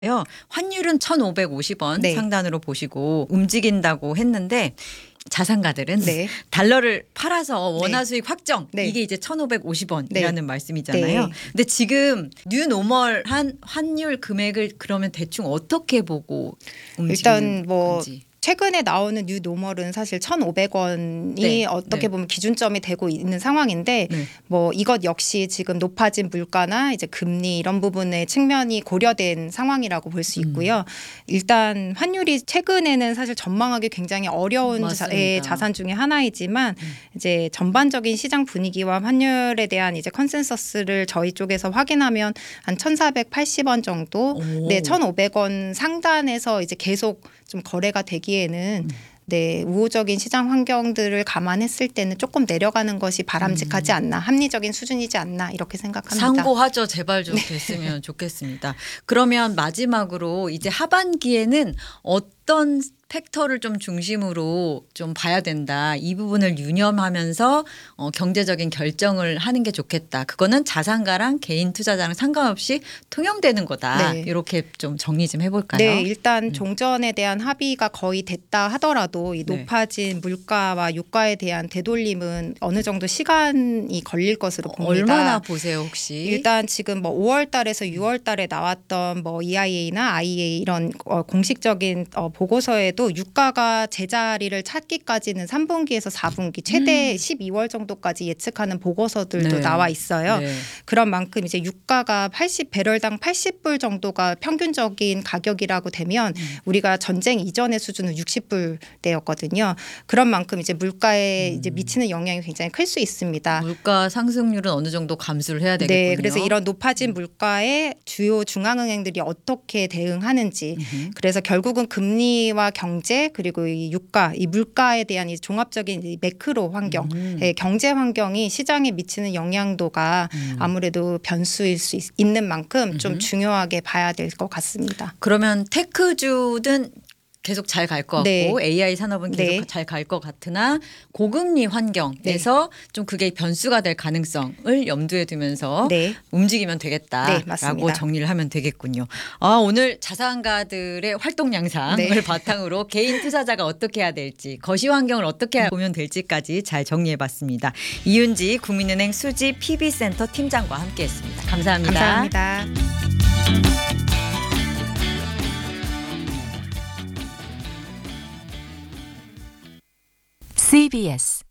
요. 환율은 1,550원 네. 상단으로 보시고 움직인다고 했는데 자산가들은 네. 달러를 팔아서 원화 네. 수익 확정 네. 이게 이제 1,550원이라는 네. 말씀이잖아요. 네. 근데 지금 뉴노멀한 환율 금액을 그러면 대충 어떻게 보고 움직이는 일단 뭐 건지. 최근에 나오는 뉴노멀은 사실 1,500원이 네. 어떻게 네. 보면 기준점이 되고 있는 상황인데 네. 뭐 이것 역시 지금 높아진 물가나 이제 금리 이런 부분의 측면이 고려된 상황이라고 볼 수 있고요. 일단 환율이 최근에는 사실 전망하기 굉장히 어려운 맞습니다. 자산 중에 하나이지만 이제 전반적인 시장 분위기와 환율에 대한 이제 컨센서스를 저희 쪽에서 확인하면 한 1,480원 정도, 네, 1,500원 상단에서 이제 계속 좀 거래가 되기에는 네, 우호적인 시장 환경들을 감안했을 때는 조금 내려가는 것이 바람직하지 않나, 합리적인 수준이지 않나 이렇게 생각합니다. 상고하죠. 제발 좀 됐으면 좋겠습니다. 그러면 마지막으로 이제 하반기에는 어떤 팩터를 좀 중심으로 좀 봐야 된다. 이 부분을 유념하면서 경제적인 결정을 하는 게 좋겠다. 그거는 자산가랑 개인 투자자랑 상관없이 통용되는 거다. 네. 이렇게 좀 정리 좀 해볼까요? 네, 일단 종전에 대한 합의가 거의 됐다 하더라도 이 네. 높아진 물가와 유가에 대한 되돌림은 어느 정도 시간이 걸릴 것으로 봅니다. 얼마나 보세요 혹시? 일단 지금 뭐 5월 달에서 6월 달에 나왔던 뭐 EIA나 IEA 이런 공식적인 보고서에도 유가가 제자리를 찾기까지는 3분기에서 4분기 최대 12월 정도까지 예측하는 보고서들도 네. 나와 있어요. 네. 그런 만큼 이제 유가가 배럴당 80불 정도가 평균적인 가격이라고 되면 우리가 전쟁 이전의 수준은 60불대였거든요. 그런 만큼 이제 물가에 이제 미치는 영향이 굉장히 클 수 있습니다. 물가 상승률은 어느 정도 감수를 해야 되겠군요. 네, 그래서 이런 높아진 물가에 주요 중앙은행들이 어떻게 대응하는지, 그래서 결국은 금리와 경제 그리고 이 유가, 이 물가에 대한 이 종합적인 이 매크로 환경, 경제 환경이 시장에 미치는 영향도가 아무래도 변수일 수 있는 만큼 좀 중요하게 봐야 될 것 같습니다. 그러면 테크주는 계속 잘 갈 것 같고 네. AI 산업은 계속 네. 잘 갈 것 같으나 고금리 환경에서 좀 그게 변수가 될 가능성을 염두에 두면서 네. 움직이면 네, 되겠다라고 맞습니다. 정리를 하면 되겠군요. 오늘 자산가들의 활동 양상을 네. 바탕으로 개인 투자자가 어떻게 해야 될지 거시 환경을 어떻게 보면 될지까지 잘 정리해봤습니다. 이윤지 국민은행 수지 PB센터 팀장과 함께했습니다. 감사합니다. 감사합니다. CBS